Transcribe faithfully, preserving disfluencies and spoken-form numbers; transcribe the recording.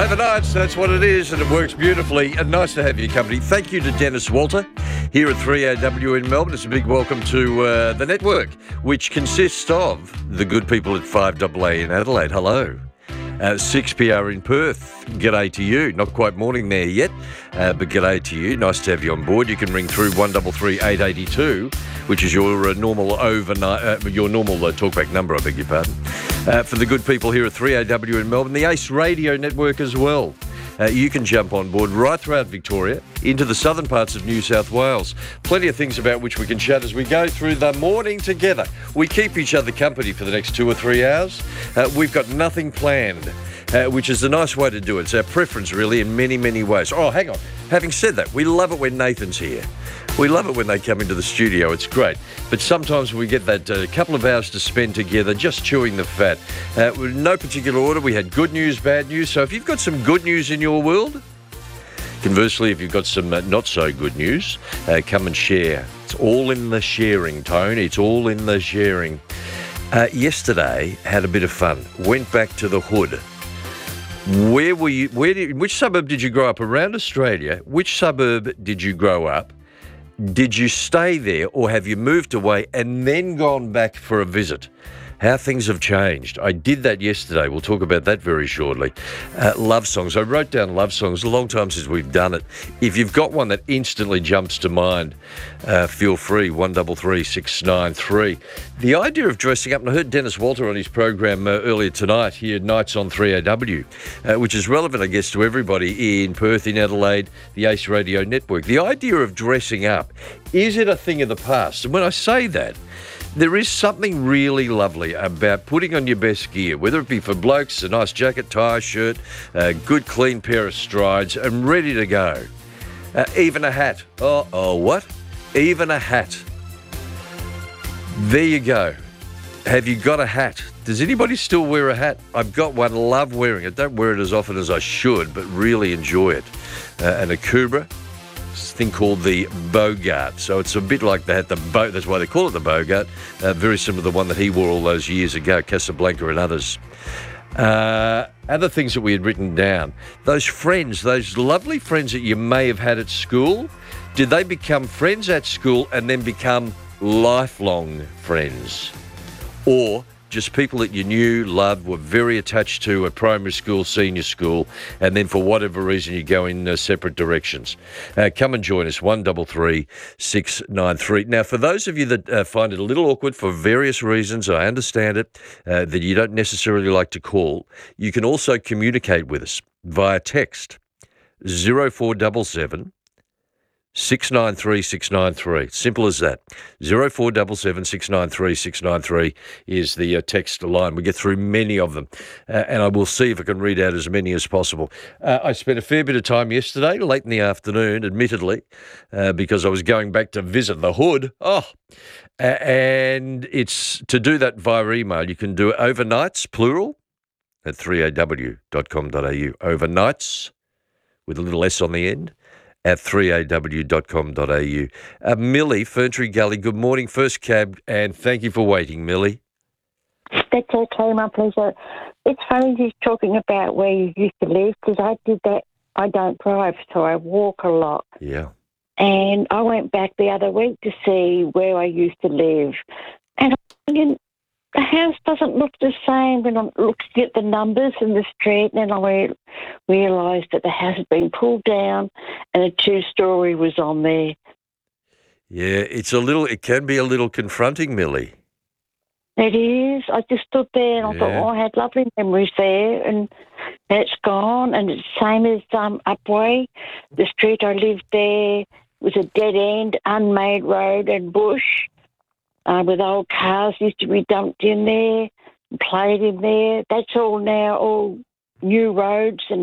Overnights, that's what it is, and it works beautifully. And nice to have your company. Thank you to Dennis Walter here at three A W in Melbourne. It's a big welcome to uh, the network, which consists of the good people at five A A in Adelaide. Hello. Uh, six P R in Perth. G'day to you. Not quite morning there yet, uh, but g'day to you. Nice to have you on board. You can ring through one three three, eight eight two, which is your uh, normal overnight, uh, your normal uh, talkback number, I beg your pardon. Uh, for the good people here at three A W in Melbourne, the Ace Radio Network as well. Uh, you can jump on board right throughout Victoria into the southern parts of New South Wales. Plenty of things about which we can chat as we go through the morning together. We keep each other company for the next two or three hours. Uh, we've got nothing planned, uh, which is a nice way to do it. It's our preference, really, in many, many ways. Oh, hang on. Having said that, we love it when Nathan's here. We love it when they come into the studio. It's great. But sometimes we get that uh, couple of hours to spend together just chewing the fat. Uh, in no particular order, we had good news, bad news. So if you've got some good news in your world, conversely, if you've got some uh, not so good news, uh, come and share. It's all in the sharing, Tony. It's all in the sharing. Uh, yesterday, had a bit of fun. Went back to the hood. Where were you? Where did? Which suburb did you grow up around Australia? Which suburb did you grow up? Did you stay there, or have you moved away and then gone back for a visit? How things have changed. I did that yesterday. We'll talk about that very shortly. Uh, love songs. I wrote down love songs. A long time since we've done it. If you've got one that instantly jumps to mind, uh, feel free, one three three, six nine three. The idea of dressing up, and I heard Dennis Walter on his program uh, earlier tonight here at Nights on three A W, uh, which is relevant, I guess, to everybody in Perth, in Adelaide, the Ace Radio Network. The idea of dressing up, is it a thing of the past? And when I say that, there is something really lovely about putting on your best gear, whether it be for blokes, a nice jacket, tie, shirt, a good clean pair of strides, and ready to go. Uh, even a hat. Oh, oh, what? Even a hat. There you go. Have you got a hat? Does anybody still wear a hat? I've got one, love wearing it. Don't wear it as often as I should, but really enjoy it. Uh, and a Kubra. Thing called the Bogart. So it's a bit like that. The Bo- that's why they call it the Bogart. Uh, very similar to the one that he wore all those years ago, Casablanca and others. Uh, other things that we had written down. Those friends, those lovely friends that you may have had at school, did they become friends at school and then become lifelong friends? Or just people that you knew, loved, were very attached to at primary school, senior school, and then for whatever reason you go in uh, separate directions. Uh, come and join us, one three three, six nine three. Now, for those of you that uh, find it a little awkward for various reasons, I understand it, uh, that you don't necessarily like to call, you can also communicate with us via text, zero four seven seven, six nine three, six nine three. Simple as that. zero four seven seven, six nine three, six nine three is the uh, text line. We get through many of them, uh, and I will see if I can read out as many as possible. Uh, I spent a fair bit of time yesterday, late in the afternoon, admittedly, uh, because I was going back to visit the hood. Oh, uh, and it's to do that via email. You can do it overnights, plural, at three a w dot com dot a u. Overnights, with a little S on the end, at three a w dot com dot a u. Uh, Millie, Ferntree Gully, good morning, first cab, and thank you for waiting, Millie. That's okay, my pleasure. It's funny just talking about where you used to live, because I did that. I don't drive, so I walk a lot. Yeah. And I went back the other week to see where I used to live. And I'm thinking, the house doesn't look the same when I'm looking at the numbers in the street, and then I re- realised that the house had been pulled down and a two-storey was on there. Yeah, it's a little, it can be a little confronting, Millie. It is. I just stood there and I Yeah. thought, oh, I had lovely memories there, and that's gone. And it's the same as um, Upway. The street I lived there was a dead-end, unmade road and bush. Uh, with old cars used to be dumped in there and played in there. That's all now, all new roads and